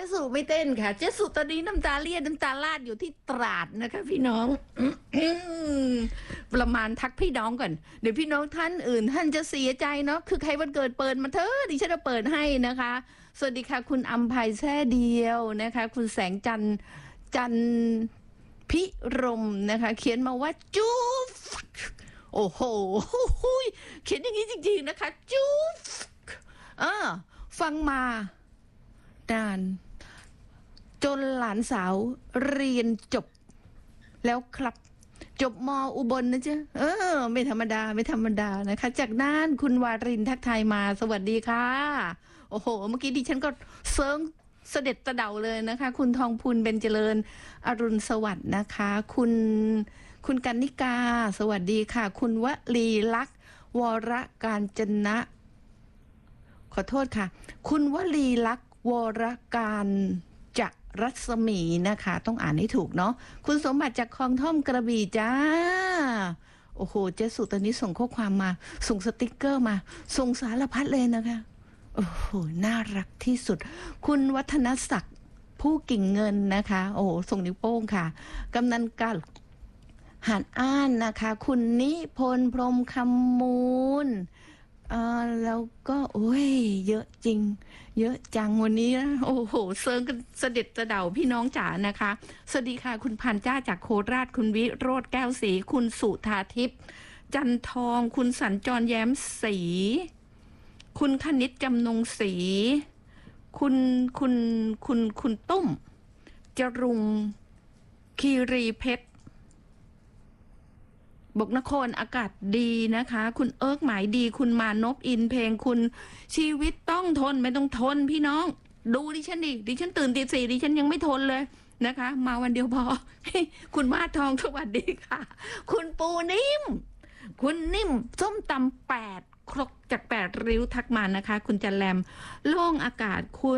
สุไม่เต้นค่ะเจสุตอนนี้น้ำตาเลียดน้ำตาลาดอยู่ที่ตราดนะคะพี่น้องประมาณทักพี่น้องก่อนเดี๋ยวพี่น้องท่านอื่นท่านจะเสียใจเนาะคือใครวันเกิดเปิดมาเถอะดิฉันจะเปิดให้นะคะสวัสดีค่ะคุณอัมภัยแท้เดียวนะคะคุณแสงจันพิรมนะคะเขียนมาว่าจู๊บโอ้โหเขียนอย่างนี้จริงๆนะคะจู๊บฟังมานานจนหลานสาวเรียนจบแล้วครับจบมอุบลนะจ๊ะไม่ธรรมดาไม่ธรรมดานะคะจากน่านคุณวารินทักทายมาสวัสดีค่ะโอ้โหเมื่อกี้ดิฉันก็เซิงเสด็จตะเดาเลยนะคะคุณทองพูนเบญเจริญอรุณสวัสดิ์นะคะคุณกันนิกาสวัสดีค่ะคุณวลีลักษณ์วรการจนะขอโทษค่ะคุณวลีลักษณ์วรการจะรัศมีนะคะต้องอ่านให้ถูกเนาะคุณสมบัติจากคลองท่อมกระบี่จ้าโอ้โหเจสุตอนนี้ส่งข้อความมาส่งสติกเกอร์มาส่งสารพัดเลยนะคะโอ้โหน่ารักที่สุดคุณวัฒนศักดิ์ผู้กิ่งเงินนะคะโอ้โหส่งนิ้วโป้งค่ะกำนันกัลหานอ้านนะคะคุณนิพนธ์พรหมคำมูลแล้วก็โอ้ยเยอะจริงเยอะจังวันนี้นะโอ้โหเซิร์งกันเสด็จเสด็จพี่น้องจ๋านะคะสวัสดีค่ะคุณพันจ้าจากโคราชคุณวิโรจน์แก้วศรีคุณสุธาทิพย์จันทองคุณสัญจรแย้มศรีคุณคณิตจำนงศรีคุณตุ้มจรุงคีรีเพชรบกนครอากาศดีนะคะคุณเอิร์กหมายดีคุณมานพอินเพลงคุณชีวิตต้องทนไม่ต้องทนพี่น้องดูดิฉันดิฉันตื่นตีสี่ดิฉันยังไม่ทนเลยนะคะมาวันเดียวพอคุณมาทองสวัสดีค่ะคุณปูนิ่มคุณนิ่มส้มตำ8ครกจาก8ริ้วทักมานะคะคุณจันแรมโล่งอากาศ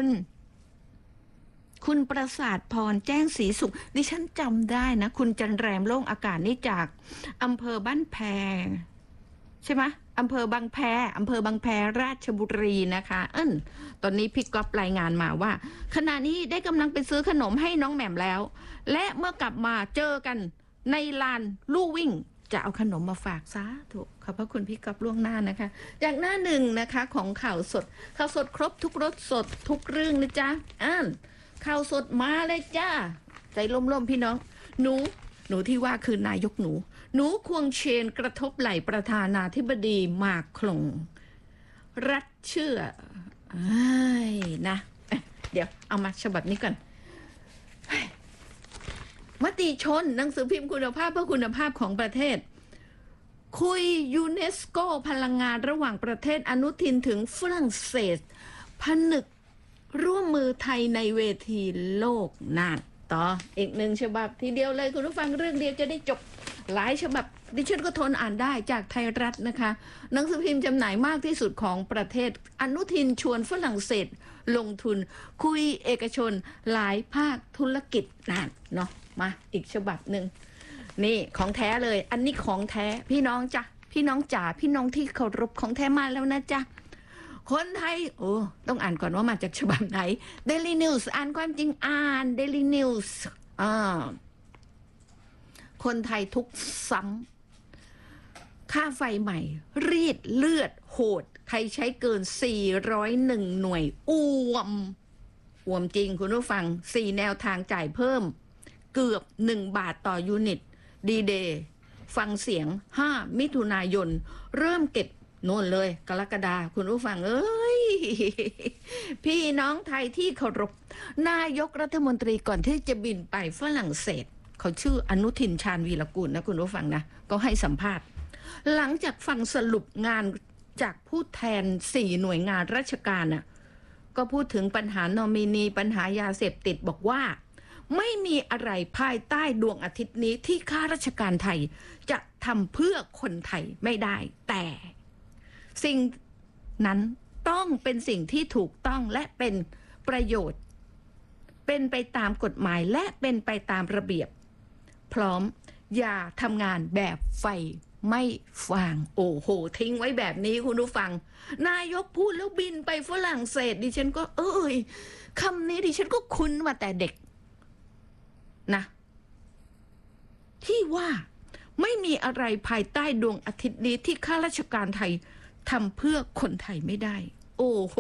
คุณประสาทพรแจ้งศรีสุขดิฉันจำได้นะคุณจันแรมโล่งอากาศนี่จากอำเภอบ้านแพใช่ไหมอำเภอบางแพราชบุรีนะคะตอนนี้พี่ก๊อฟรายงานมาว่าขณะนี้ได้กำลังไปซื้อขนมให้น้องแหม่มแล้วและเมื่อกลับมาเจอกันในลานลู่วิ่งจะเอาขนมมาฝากซะถูกขอบพระคุณพี่ก๊อฟล่วงหน้านะคะจากหน้าหนึ่งนะคะของข่าวสดครบทุกรสสดทุกเรื่องนะจ๊ะข่าวสดมาเลยจ้าใจล่มๆพี่น้องหนูที่ว่าคือนายกหนูควงเชนกระทบไหล่ประธานาธิบดีมาครงรัฐเชื่อนะเดี๋ยวเอามาฉบับนี้ก่อนมติชนหนังสือพิมพ์คุณภาพเพื่อคุณภาพของประเทศคุยยูเนสโกพลังงานระหว่างประเทศอนุทินถึงฝรั่งเศสผนึกร่วมมือไทยในเวทีโลกน่านต่ออีกหนึ่งฉบับทีเดียวเลยคุณผู้ฟังเรื่องเดียวจะได้จบหลายฉบับดิฉันก็ทนอ่านได้จากไทยรัฐนะคะหนังสือพิมพ์จำหน่ายมากที่สุดของประเทศอนุทินชวนฝรั่งเศสลงทุนคุยเอกชนหลายภาคธุรกิจน่านเนาะมาอีกฉบับหนึ่งนี่ของแท้เลยอันนี้ของแท้พี่น้องจ้ะพี่น้องจ๋าพี่น้องที่เคารพของแท้มาแล้วนะจ๊ะคนไทยต้องอ่านก่อนว่ามาจากฉบับไหน Daily News อ่านความจริงอ่าน Daily News คนไทยทุกซ้ำค่าไฟใหม่รีดเลือดโหดใครใช้เกิน401หน่วยอ้วมจริงคุณผู้ฟัง4แนวทางจ่ายเพิ่มเกือบ1 บาทต่อยูนิตดีเดย์ฟังเสียง5มิถุนายนเริ่มเก็บโน่นเลยกรกฎาคุณผู้ฟังพี่น้องไทยที่เคารพนายกรัฐมนตรีก่อนที่จะบินไปฝรั่งเศสเขาชื่ออนุทินชาญวีรกูลนะคุณผู้ฟังนะก็ให้สัมภาษณ์หลังจากฟังสรุปงานจากผู้แทน4หน่วยงานราชการน่ะก็พูดถึงปัญหานอมินีปัญหายาเสพติดบอกว่าไม่มีอะไรภายใต้ดวงอาทิตย์นี้ที่ข้าราชการไทยจะทำเพื่อคนไทยไม่ได้แต่สิ่งนั้นต้องเป็นสิ่งที่ถูกต้องและเป็นประโยชน์เป็นไปตามกฎหมายและเป็นไปตามระเบียบพร้อมอย่าทำงานแบบไฟไม่ฟังโอ้โหทิ้งไว้แบบนี้คุณผู้ฟังนายกพูดแล้วบินไปฝรั่งเศสดิฉันก็คำนี้ดิฉันก็คุ้นมาแต่เด็กนะที่ว่าไม่มีอะไรภายใต้ดวงอาทิตย์นี้ที่ข้าราชการไทยทำเพื่อคนไทยไม่ได้โอ้โห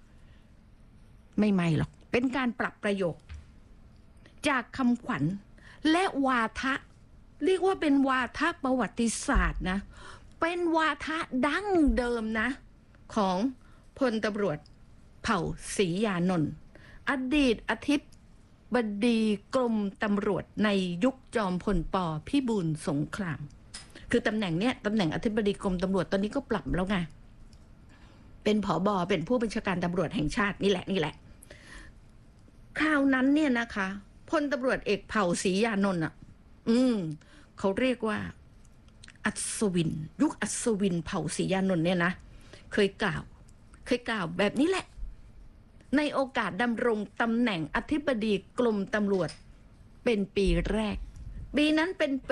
ไม่หรอกเป็นการปรับประโยคจากคำขวัญและวาทะเรียกว่าเป็นวาทะประวัติศาสตร์นะเป็นวาทะดั้งเดิมนะของพลตำรวจเผ่าศรียานนท์อดีตอธิบดีกรมตำรวจในยุคจอมพลป.พิบูลสงครามคือตำแหน่งเนี้ยตำแหน่งอธิบดีกรมตำรวจตอนนี้ก็ปรับแล้วไงเป็นผบ.เป็นผู้บัญชาการตำรวจแห่งชาตินี่แหละคราวนั้นเนี่ยนะคะพลตำรวจเอกเผ่าศรียานนท์เขาเรียกว่าอัศวินยุคอัศวินเผ่าศรียานนท์เนี่ยนะเคยกล่าวแบบนี้แหละในโอกาสดำรงตำแหน่งอธิบดีกรมตำรวจเป็นปีแรกปีนั้นเป็นปี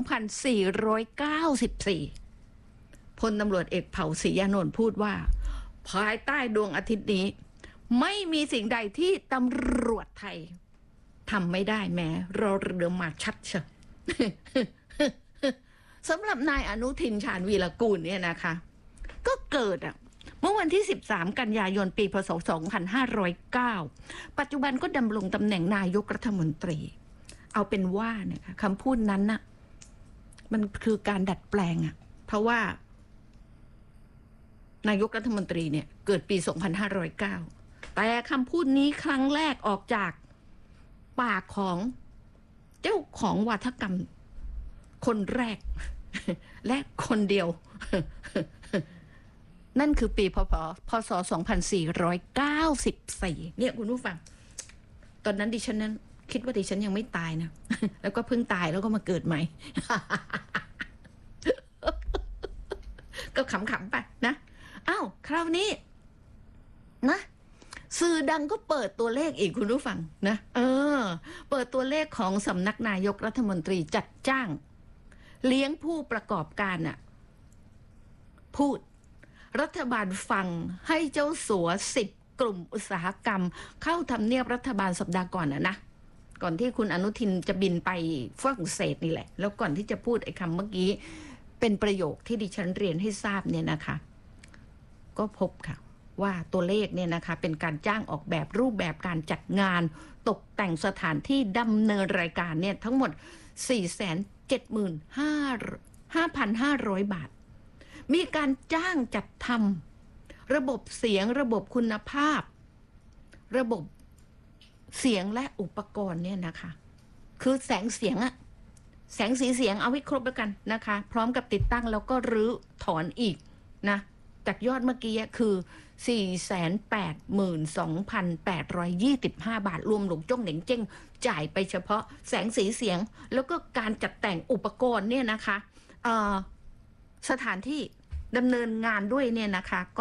2494 พลตำรวจเอกเผ่าศรียานนท์พูดว่าภายใต้ดวงอาทิตย์นี้ไม่มีสิ่งใดที่ตำรวจไทยทำไม่ได้แม้รอเรือมาชัดเชียว สำหรับนายอนุทินชาญวีรกูลเนี่ยนะคะก็เกิดเมื่อวันที่13กันยายนปีพ.ศ. 2509ปัจจุบันก็ดำรงตำแหน่งนายกรัฐมนตรีเอาเป็นว่าเนี่ยคำพูดนั้นน่ะมันคือการดัดแปลงเพราะว่านายกรัฐมนตรีเนี่ยเกิดปี 2509แต่คำพูดนี้ครั้งแรกออกจากปากของเจ้าของวาทกรรมคนแรกและคนเดียวนั่นคือปีพศ 2494เนี่ยคุณผู้ฟังตอนนั้นดิฉันนั้นคิดว่าดิฉันยังไม่ตายนะแล้วก็เพิ่งตายแล้วก็มาเกิดใหม่ ก็ขำๆไปนะอ้าวคราวนี้นะสื่อดังก็เปิดตัวเลขอีกคุณผู้ฟังนะเปิดตัวเลขของสำนักนายกรัฐมนตรีจัดจ้างเลี้ยงผู้ประกอบการพูดรัฐบาลฟังให้เจ้าสัว10 กลุ่มอุตสาหกรรมเข้าทำเนียบรัฐบาลสัปดาห์ก่อนนะก่อนที่คุณอนุทินจะบินไปฝรั่งเศสนี่แหละแล้วก่อนที่จะพูดไอ้คำเมื่อกี้เป็นประโยคที่ดิฉันเรียนให้ทราบเนี่ยนะคะก็พบค่ะว่าตัวเลขเนี่ยนะคะเป็นการจ้างออกแบบรูปแบบการจัดงานตกแต่งสถานที่ดำเนินรายการเนี่ยทั้งหมด 475,500 บาทมีการจ้างจัดทำระบบเสียงระบบคุณภาพระบบเสียงและอุปกรณ์เนี่ยนะคะคือแสงเสียงแสงสีเสียงเอาให้ครบแล้วกันนะคะพร้อมกับติดตั้งแล้วก็รื้อถอนอีกนะจากยอดเมื่อกี้คือ 482,825 บาทรวมหลงจ้งเหน่งเจ้งจ่ายไปเฉพาะแสงสีเสียงแล้วก็การจัดแต่งอุปกรณ์เนี่ยนะคะสถานที่ดำเนินงานด้วยเนี่ยนะคะก็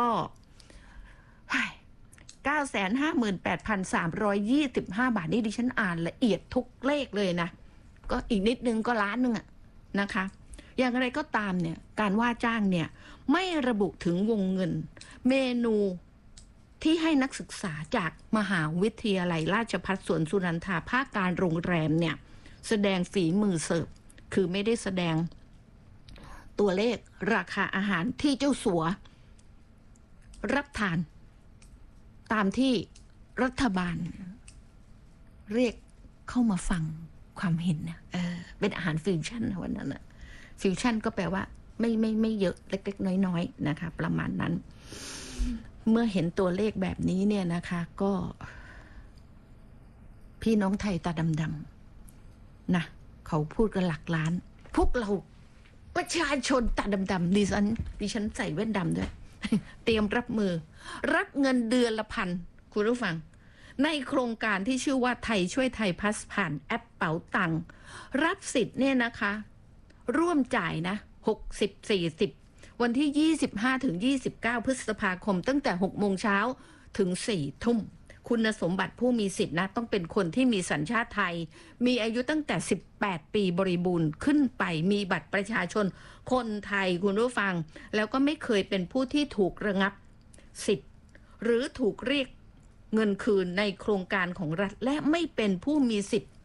958,325 บาทนี่ดิฉันอ่านละเอียดทุกเลขเลยนะก็อีกนิดนึงก็ล้านนึงนะคะอย่างไรก็ตามเนี่ยการว่าจ้างเนี่ยไม่ระบุถึงวงเงินเมนูที่ให้นักศึกษาจากมหาวิทยาลัยราชภัฏสวนสุนันทาภาคการโรงแรมเนี่ยแสดงฝีมือเสิร์ฟคือไม่ได้แสดงตัวเลขราคาอาหารที่เจ้าสัวรับทานตามที่รัฐบาลเรียกเข้ามาฟังความเห็นนะเป็นอาหารฟิวชั่นวันนั้นนะฟิวชั่นก็แปลว่าไม่เยอะเล็กๆน้อยๆนะคะประมาณนั้นเมื่อเห็นตัวเลขแบบนี้เนี่ยนะคะก็พี่น้องไทยตาดำๆนะเขาพูดกันหลักล้านพวกเราประชาชนตาดำๆดิฉันใส่แว่นดำด้วย เตรียมรับมือรับเงินเดือนละพันคุณผู้ฟังในโครงการที่ชื่อว่าไทยช่วยไทยพัสผ่านแอปเป๋าตังค์รับสิทธิ์เนี่ยนะคะร่วมจ่ายนะ60-40วันที่25 ถึง 29 พฤษภาคมตั้งแต่ 6 โมงเช้าถึง 4 ทุ่มคุณสมบัติผู้มีสิทธินะต้องเป็นคนที่มีสัญชาติไทยมีอายุตั้งแต่18 ปีบริบูรณ์ขึ้นไปมีบัตรประชาชนคนไทยคุณผู้ฟังแล้วก็ไม่เคยเป็นผู้ที่ถูกระงับสิทธิ์หรือถูกเรียกเงินคืนในโครงการของรัฐและไม่เป็นผู้มีสิทธิ์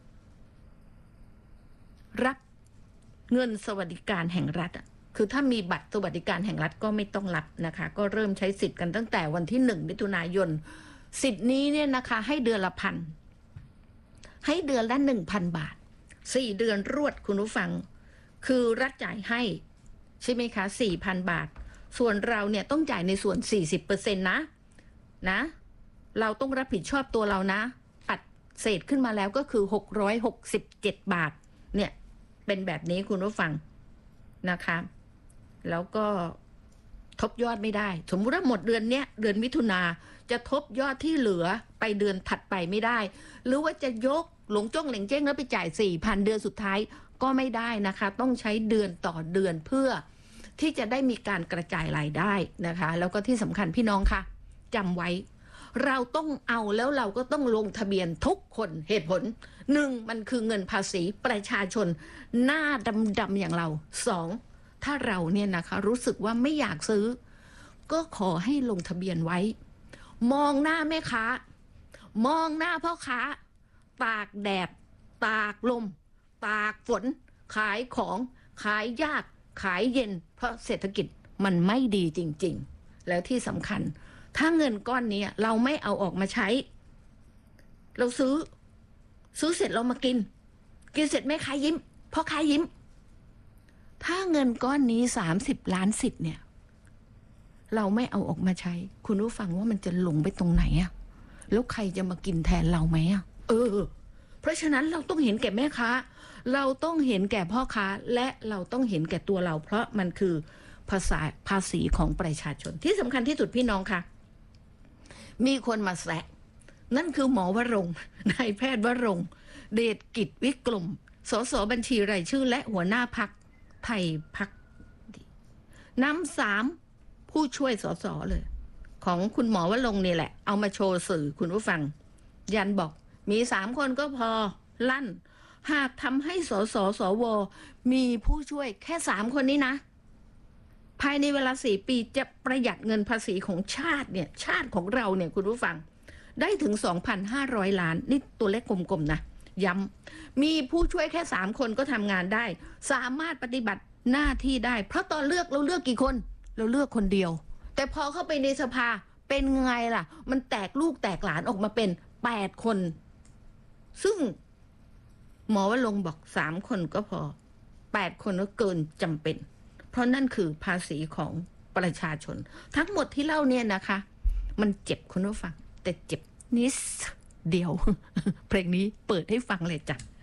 รับเงินสวัสดิการแห่งรัฐคือถ้ามีบัตรสวัสดิการแห่งรัฐก็ไม่ต้องรับนะคะก็เริ่มใช้สิทธิ์กันตั้งแต่วันที่1 มิถุนายนสิทธิ์นี้เนี่ยนะคะให้เดือนละพันให้เดือนละ 1,000 บาท4 เดือนรวดคุณผู้ฟังคือรัฐจ่ายให้ใช่ไหมคะ 4,000 บาทส่วนเราเนี่ยต้องจ่ายในส่วน 40% นะเราต้องรับผิดชอบตัวเรานะปัดเศษขึ้นมาแล้วก็คือ667 บาทเนี่ยเป็นแบบนี้คุณผู้ฟังนะคะแล้วก็ทบยอดไม่ได้สมมุติว่าหมดเดือนเนี้ยเดือนมิถุนาจะทบยอดที่เหลือไปเดือนถัดไปไม่ได้หรือว่าจะยกหลงจ้องเหลงเจ้งแล้วไปจ่าย 4,000 เดือนสุดท้ายก็ไม่ได้นะคะต้องใช้เดือนต่อเดือนเพื่อที่จะได้มีการกระจายรายได้นะคะแล้วก็ที่สำคัญพี่น้องค่ะจำไว้เราต้องเอาแล้วเราก็ต้องลงทะเบียนทุกคนเหตุผล1มันคือเงินภาษีประชาชนหน้าดำๆอย่างเรา2ถ้าเราเนี่ยนะคะรู้สึกว่าไม่อยากซื้อก็ขอให้ลงทะเบียนไว้มองหน้าแม่ค้ามองหน้าพ่อค้าตากแดดตากลมตากฝนขายของขายยากขายเย็นเพราะเศรษฐกิจมันไม่ดีจริงๆแล้วที่สำคัญถ้าเงินก้อนนี้เราไม่เอาออกมาใช้เราซื้อเสร็จเรามากินเสร็จแม่ค้ายิ้มพ่อค้ายิ้มถ้าเงินก้อนนี้30 ล้านสิทธิ์เนี่ยเราไม่เอาออกมาใช้คุณรู้ฟังว่ามันจะหลงไปตรงไหนอะแล้วใครจะมากินแทนเราไหมอะเพราะฉะนั้นเราต้องเห็นแก่แม่ค้าเราต้องเห็นแก่พ่อค้าและเราต้องเห็นแก่ตัวเราเพราะมันคือภาษีของประชาชนที่สำคัญที่สุดพี่น้องค่ะมีคนมาแซะนั่นคือหมอวรงค์นายแพทย์วรงค์เดชกิจวิกรมสสบัญชีรายชื่อและหัวหน้าพรรคไทยพรรคนำ3ผู้ช่วยสสเลยของคุณหมอวรงค์นี่แหละเอามาโชว์สื่อคุณผู้ฟังยันบอกมี3 คนก็พอลั่นหากทำให้สสสวมีผู้ช่วยแค่3 คนนี้นะภายในเวลา4 ปีจะประหยัดเงินภาษีของชาติเนี่ยชาติของเราเนี่ยคุณผู้ฟังได้ถึง 2,500 ล้านนี่ตัวเลขกลมๆนะย้ำมีผู้ช่วยแค่3 คนก็ทำงานได้สามารถปฏิบัติหน้าที่ได้เพราะตอนเลือกเราเลือกกี่คนเราเลือกคนเดียวแต่พอเข้าไปในสภาเป็นไงล่ะมันแตกลูกแตกหลานออกมาเป็น8 คนซึ่งหมอวรงค์บอก3 คนก็พอ8 คนก็เกินจำเป็นเพราะนั่นคือภาษีของประชาชนทั้งหมดที่เล่าเนี่ยนะคะมันเจ็บคุณผู้ฟังแต่เจ็บนิดเดียวเพลงนี้เปิดให้ฟังเลยจ้ะ